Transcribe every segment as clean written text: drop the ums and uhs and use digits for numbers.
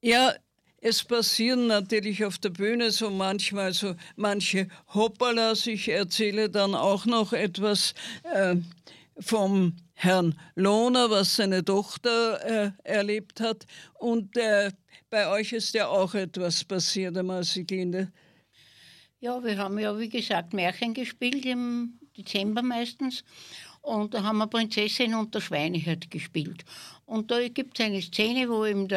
Ja, es passieren natürlich auf der Bühne so manchmal so manche Hoppalas. Ich erzähle dann auch noch etwas vom Herrn Lohner, was seine Tochter erlebt hat. Und bei euch ist ja auch etwas passiert, einmal Sieglinde. Ja, wir haben ja, wie gesagt, Märchen gespielt im Dezember meistens. Und da haben wir Prinzessin und der Schweinehirt gespielt. Und da gibt es eine Szene, wo eben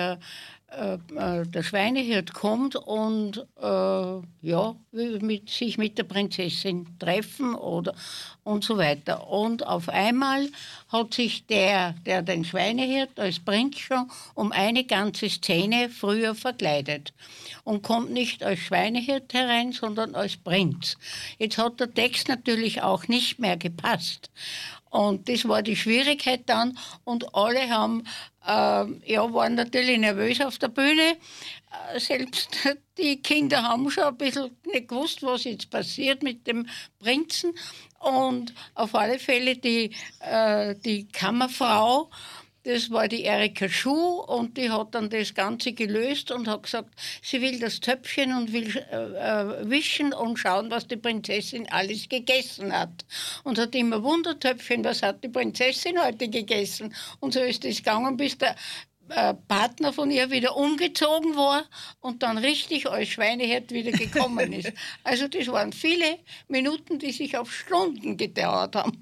der Schweinehirt kommt und ja, will sich mit der Prinzessin treffen oder und so weiter. Und auf einmal hat sich der den Schweinehirt als Prinz schon um eine ganze Szene früher verkleidet und kommt nicht als Schweinehirt herein, sondern als Prinz. Jetzt hat der Text natürlich auch nicht mehr gepasst. Und das war die Schwierigkeit dann. Und alle haben, ja, waren natürlich nervös auf der Bühne. Selbst die Kinder haben schon ein bisschen nicht gewusst, was jetzt passiert mit dem Prinzen. Und auf alle Fälle die Kammerfrau, das war die Erika Schuh, und die hat dann das Ganze gelöst und hat gesagt, sie will das Töpfchen und will wischen und schauen, was die Prinzessin alles gegessen hat. Und hat immer Wundertöpfchen, was hat die Prinzessin heute gegessen? Und so ist es gegangen, bis der Partner von ihr wieder umgezogen war und dann richtig als Schweinehirt wieder gekommen ist. Also das waren viele Minuten, die sich auf Stunden gedauert haben.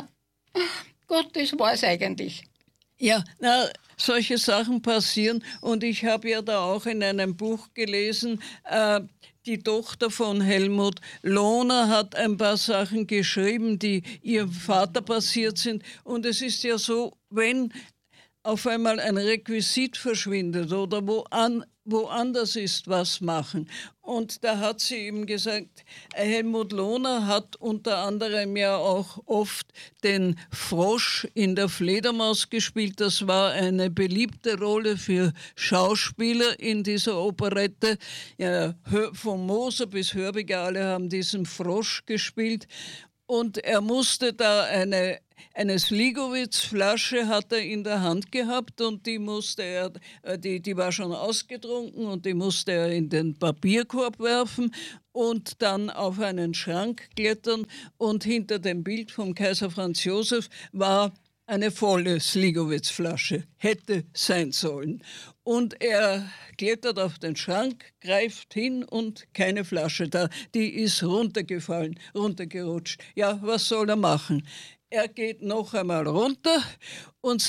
Gut, das war es eigentlich. Ja, na, solche Sachen passieren und ich habe ja da auch in einem Buch gelesen, die Tochter von Helmut Lohner hat ein paar Sachen geschrieben, die ihrem Vater passiert sind. Und es ist ja so, wenn auf einmal ein Requisit verschwindet oder woanders ist was machen. Und da hat sie eben gesagt, Helmut Lohner hat unter anderem ja auch oft den Frosch in der Fledermaus gespielt. Das war eine beliebte Rolle für Schauspieler in dieser Operette. Ja, von Moser bis Hörbiger, alle haben diesen Frosch gespielt. Und er musste da eine Sligowitz-Flasche hat er in der Hand gehabt und die musste die war schon ausgetrunken und die musste er in den Papierkorb werfen und dann auf einen Schrank klettern und hinter dem Bild vom Kaiser Franz Josef war eine volle Sligowitz-Flasche, hätte sein sollen. Und er klettert auf den Schrank, greift hin und keine Flasche da. Die ist runtergefallen, runtergerutscht. Ja, was soll er machen? Er geht noch einmal runter und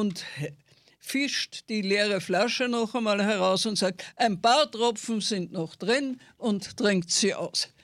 fischt die leere Flasche noch einmal heraus und sagt, ein paar Tropfen sind noch drin und trinkt sie aus.